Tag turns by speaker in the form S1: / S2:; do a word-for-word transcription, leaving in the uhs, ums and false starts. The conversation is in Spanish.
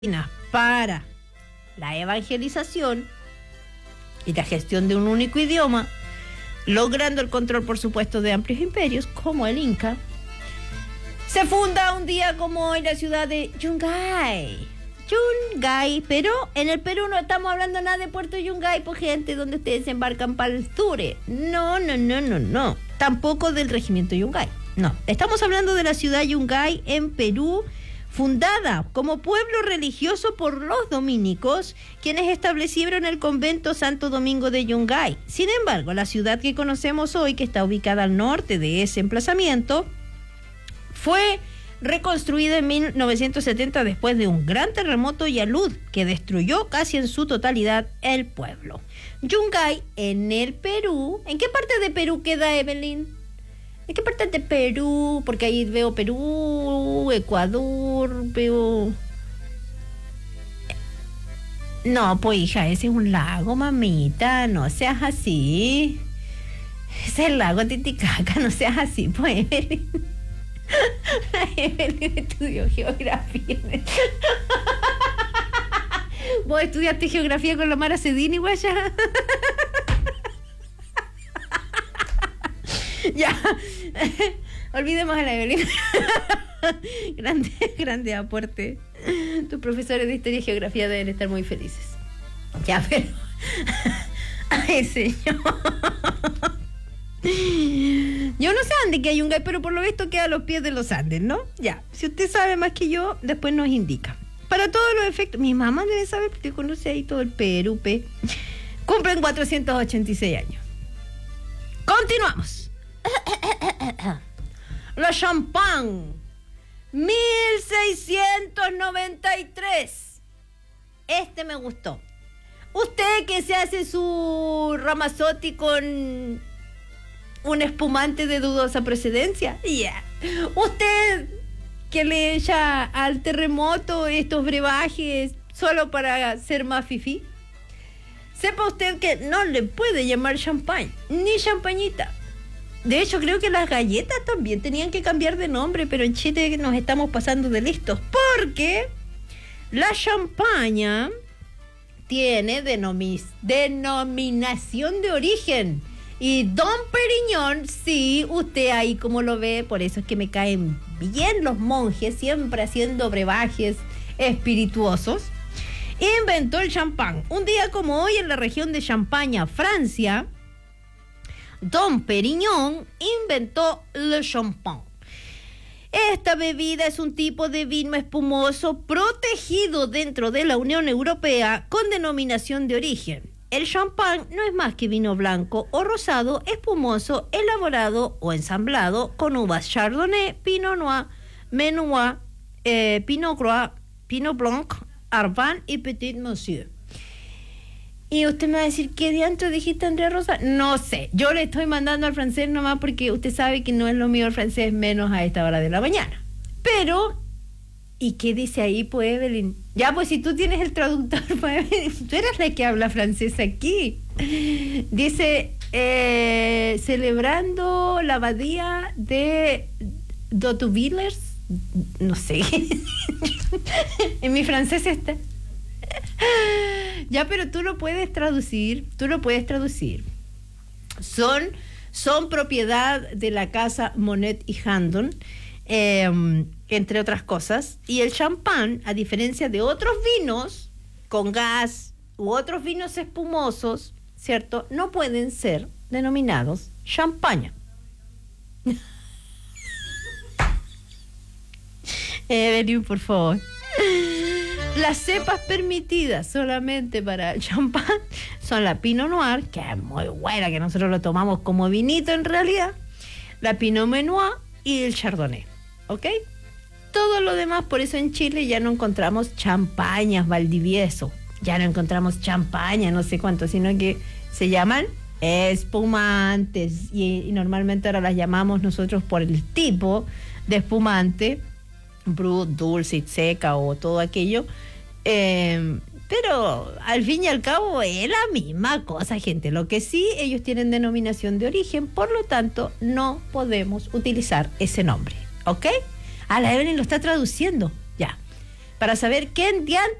S1: para la evangelización y la gestión de un único idioma, logrando el control, por supuesto, de amplios imperios, como el Inca, se funda un día como hoy la ciudad de Yungay. Yungay, pero en el Perú no estamos hablando nada de Puerto Yungay, por gente, donde ustedes se embarcan para el sur. No, no, no, no, no. Tampoco del regimiento Yungay. No, estamos hablando de la ciudad Yungay en Perú, fundada como pueblo religioso por los dominicos, quienes establecieron el convento Santo Domingo de Yungay. Sin embargo, la ciudad que conocemos hoy, que está ubicada al norte de ese emplazamiento, fue reconstruida en mil novecientos setenta después de un gran terremoto y alud que destruyó casi en su totalidad el pueblo. Yungay, en el Perú. ¿En qué parte de Perú queda, Evelyn? ¿En qué parte de Perú? Porque ahí veo Perú, Ecuador, veo... No, pues hija, ese es un lago, mamita, no seas así. Ese es el lago Titicaca, no seas así, pues, Evelyn. Evelyn estudió geografía. ¿Vos estudiaste geografía con la Mara Cedini, guaya? Ya, olvidemos a la Evelyn. Grande, grande aporte. Tus profesores de historia y geografía deben estar muy felices. Ya, pero... Ay, señor. Yo no sé dónde que hay un Yungay, pero por lo visto queda a los pies de los Andes, ¿no? Ya, si usted sabe más que yo, después nos indica. Para todos los efectos, mi mamá debe saber, porque conoce ahí todo el Perú, pe. Cumplen cuatrocientos ochenta y seis años. Continuamos. La Champagne, mil seiscientos noventa y tres. Este me gustó. Usted que se hace su Ramazotti con un espumante de dudosa procedencia, ya. Yeah. Usted que le echa al terremoto estos brebajes solo para ser más fifí, sepa usted que no le puede llamar champagne, ni champañita. De hecho, creo que las galletas también tenían que cambiar de nombre, pero en Chile nos estamos pasando de listos, porque la champaña tiene denomi- denominación de origen. Y Dom Perignon, sí, usted ahí como lo ve, por eso es que me caen bien los monjes, siempre haciendo brebajes espirituosos, inventó el champán. Un día como hoy, en la región de Champaña, Francia, Dom Perignon inventó le champagne. Esta bebida es un tipo de vino espumoso protegido dentro de la Unión Europea con denominación de origen. El champán no es más que vino blanco o rosado espumoso elaborado o ensamblado con uvas Chardonnay, Pinot Noir, Meunier, eh, Pinot Gris, Pinot Blanc, Arban y Petit Monsieur. Y usted me va a decir, ¿qué diantre dijiste, Andrea Rosa? No sé, yo le estoy mandando al francés nomás porque usted sabe que no es lo mío el francés, menos a esta hora de la mañana. Pero, ¿y qué dice ahí, pues, Evelyn? Ya, pues, si tú tienes el traductor, pues, tú eres la que habla francés aquí. Dice, eh, celebrando la abadía de Dottevillers, no sé. En mi francés está... Ya, pero tú lo puedes traducir, tú lo puedes traducir. Son, son propiedad de la casa Monet y Chandon, eh, entre otras cosas. Y el champán, a diferencia de otros vinos con gas u otros vinos espumosos, ¿cierto?, no pueden ser denominados champaña. Evelyn, por favor. Las cepas permitidas solamente para el champán son la Pinot Noir, que es muy buena, que nosotros lo tomamos como vinito en realidad, la Pinot Meunier y el Chardonnay, ¿ok? Todo lo demás, por eso en Chile ya no encontramos champañas Valdivieso, ya no encontramos champaña, no sé cuánto, sino que se llaman espumantes, y, y normalmente ahora las llamamos nosotros por el tipo de espumante, brut, dulce, seca o todo aquello, eh, pero al fin y al cabo es la misma cosa, gente. Lo que sí, ellos tienen denominación de origen, por lo tanto no podemos utilizar ese nombre, ¿ok? Ah, la Evelyn lo está traduciendo, ya. para saber quién diantre